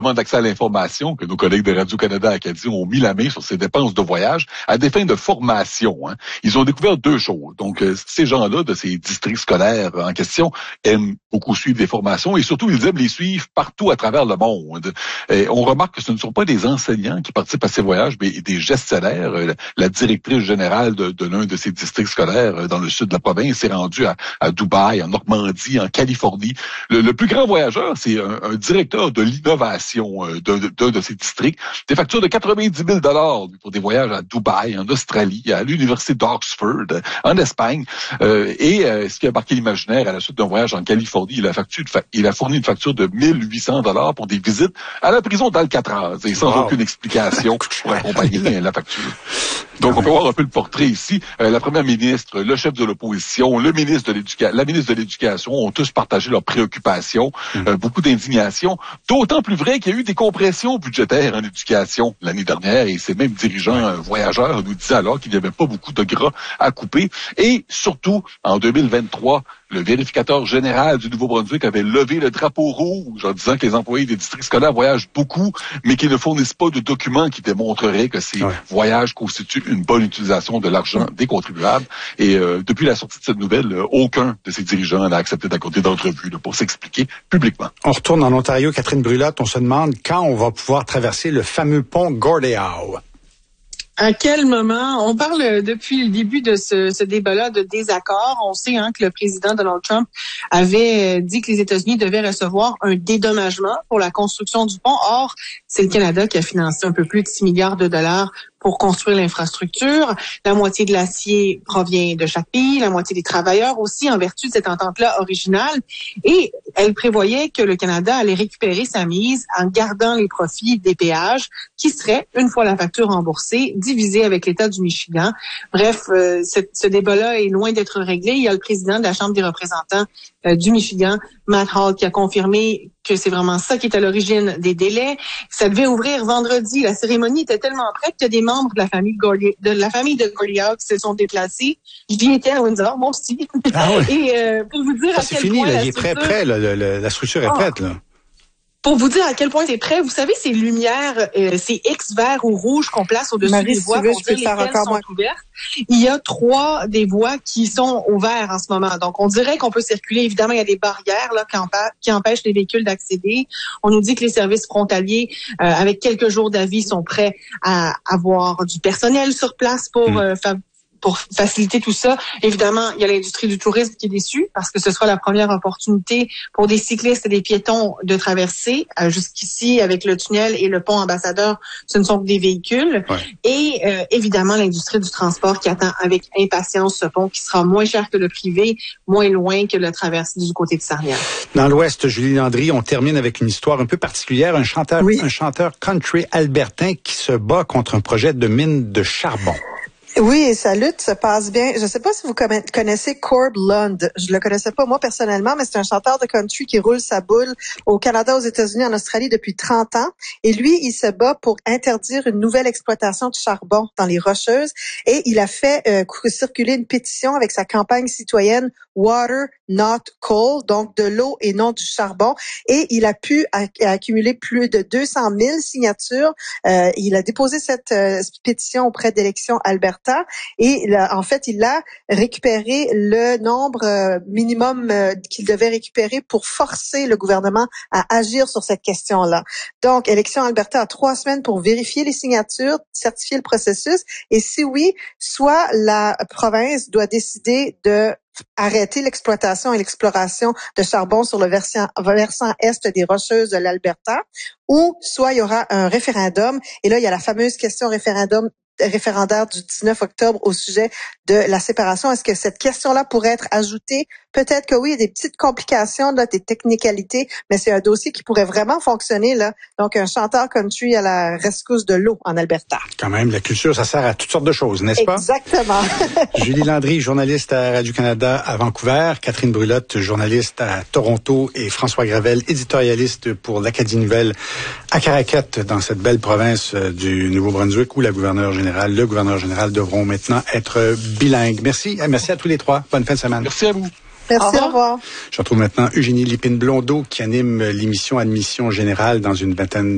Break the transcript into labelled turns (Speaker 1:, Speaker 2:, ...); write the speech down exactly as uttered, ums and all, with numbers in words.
Speaker 1: d'accès à l'information que nos collègues de Radio-Canada Acadie ont mis la main sur ces dépenses de voyage à des fins de formation. Hein. Ils ont découvert deux choses. Donc, euh, ces gens-là de ces districts scolaires en question aiment beaucoup suivre des formations et surtout, ils aiment les suivre partout à travers le monde. Et on remarque que ce ne sont pas des enseignants qui participent à ces voyages, mais des gestionnaires. La, la directrice générale de, de l'un de ces districts scolaires dans le sud de la province s'est rendue à, à Dubaï, en Normandie, en Californie. Le, le plus grand voyageur, c'est un, un directeur de l'innovation d'un de, de, de ces districts. Des factures de quatre-vingt-dix mille dollars pour des voyages à Dubaï, en Australie, à l'université d'Oxford, en Espagne. Euh, et euh, ce qui a marqué l'imaginaire à la suite d'un voyage en Californie, il a, facture, il a fourni une facture de mille huit cents dollars pour des visites à la prison d'Alcatraz, et sans wow. aucune explication pour accompagner la facture. Donc, on peut voir un peu le portrait ici. Euh, la première ministre, le chef de l'opposition, le ministre de l'éducation, la ministre de l'Éducation ont tous partagé leurs préoccupations, mmh. euh, beaucoup d'indignation. D'autant plus vrai qu'il y a eu des compressions budgétaires en éducation l'année dernière, et ces mêmes dirigeants euh, voyageurs nous disaient alors qu'il n'y avait pas beaucoup de gras à couper. Et surtout, en deux mille vingt-trois, le vérificateur général du Nouveau-Brunswick avait levé le drapeau rouge en disant que les employés des districts scolaires voyagent beaucoup, mais qu'ils ne fournissent pas de documents qui démontreraient que ces ouais. voyages constituent une bonne utilisation de l'argent des contribuables. Et euh, depuis la sortie de cette nouvelle, euh, aucun de ces dirigeants n'a accepté d'accorder d'entrevue là, pour s'expliquer publiquement.
Speaker 2: On retourne en Ontario. Catherine Brulotte, on se demande quand on va pouvoir traverser le fameux pont Gordie Howe.
Speaker 3: À quel moment? On parle depuis le début de ce, ce débat-là de désaccord. On sait hein, que le président Donald Trump avait dit que les États-Unis devaient recevoir un dédommagement pour la construction du pont. Or, c'est le Canada qui a financé un peu plus de six milliards de dollars pour construire l'infrastructure. La moitié de l'acier provient de chaque pays, la moitié des travailleurs aussi, en vertu de cette entente-là originale. Et elle prévoyait que le Canada allait récupérer sa mise en gardant les profits des péages qui seraient, une fois la facture remboursée, divisés avec l'État du Michigan. Bref, euh, ce, ce débat-là est loin d'être réglé. Il y a le président de la Chambre des représentants euh, du Michigan, Matt Hall, qui a confirmé que c'est vraiment ça qui est à l'origine des délais. Ça devait ouvrir vendredi. La cérémonie était tellement prête que des membres de la famille Gordie, de la famille de Gordie Howe se sont déplacés. J'y étais à Windsor, mon style.
Speaker 2: Ah oui.
Speaker 3: Et euh, pour vous dire
Speaker 2: ça,
Speaker 3: à quel
Speaker 2: c'est fini,
Speaker 3: point
Speaker 2: là,
Speaker 3: la
Speaker 2: il est
Speaker 3: structure...
Speaker 2: prêt, prêt, là, le, le, la structure est oh. prête, là.
Speaker 3: Pour vous dire à quel point c'est prêt, vous savez, ces lumières, euh, ces X verts ou rouges qu'on place au-dessus
Speaker 4: Marie,
Speaker 3: des voies
Speaker 4: si veux,
Speaker 3: pour dire lesquelles sont moins. ouvertes. Il y a trois des voies qui sont ouvertes en ce moment. Donc, on dirait qu'on peut circuler. Évidemment, il y a des barrières là qui, empê- qui empêchent les véhicules d'accéder. On nous dit que les services frontaliers, euh, avec quelques jours d'avis, sont prêts à avoir du personnel sur place pour mmh. euh, fa- pour faciliter tout ça. Évidemment, il y a l'industrie du tourisme qui est déçue parce que ce sera la première opportunité pour des cyclistes et des piétons de traverser. Euh, jusqu'ici, avec le tunnel et le pont Ambassadeur, ce ne sont que des véhicules. Ouais. Et euh, évidemment, l'industrie du transport qui attend avec impatience ce pont qui sera moins cher que le privé, moins loin que le traversée du côté de Sarnia.
Speaker 2: Dans l'Ouest, Julie Landry, on termine avec une histoire un peu particulière. Un chanteur, oui. un chanteur country albertain qui se bat contre un projet de mine de charbon.
Speaker 4: Oui, et sa lutte se passe bien. Je ne sais pas si vous connaissez Corb Lund. Je le connaissais pas moi personnellement, mais c'est un chanteur de country qui roule sa boule au Canada, aux États-Unis, en Australie depuis trente ans. Et lui, il se bat pour interdire une nouvelle exploitation de charbon dans les Rocheuses. Et il a fait euh, circuler une pétition avec sa campagne citoyenne Water Not Coal, donc de l'eau et non du charbon. Et il a pu acc- accumuler plus de deux cent mille signatures. Euh, il a déposé cette euh, pétition auprès d'Élections Alberta. Et là, en fait, il a récupéré le nombre euh, minimum euh, qu'il devait récupérer pour forcer le gouvernement à agir sur cette question-là. Donc, Élections Alberta a trois semaines pour vérifier les signatures, certifier le processus. Et si oui, soit la province doit décider de arrêter l'exploitation et l'exploration de charbon sur le versant, versant est des Rocheuses de l'Alberta, ou soit il y aura un référendum. Et là, il y a la fameuse question référendum référendaire du dix-neuf octobre au sujet de la séparation. Est-ce que cette question-là pourrait être ajoutée? Peut-être que oui, il y a des petites complications, là, des technicalités, mais c'est un dossier qui pourrait vraiment fonctionner, là. Donc, un chanteur country à la rescousse de l'eau en Alberta.
Speaker 2: Quand même, la culture, ça sert à toutes sortes de choses, n'est-ce pas?
Speaker 4: Exactement.
Speaker 2: Julie Landry, journaliste à Radio-Canada à Vancouver, Catherine Brulotte, journaliste à Toronto, et François Gravel, éditorialiste pour l'Acadie Nouvelle à Caraquette, dans cette belle province du Nouveau-Brunswick, où la gouverneure générale, le gouverneur général devront maintenant être bilingues. Merci, merci à tous les trois. Bonne fin de semaine.
Speaker 1: Merci à vous.
Speaker 4: Merci, au revoir. Au revoir.
Speaker 2: Je retrouve maintenant Eugénie Lépine-Blondeau qui anime l'émission Admission Générale dans une vingtaine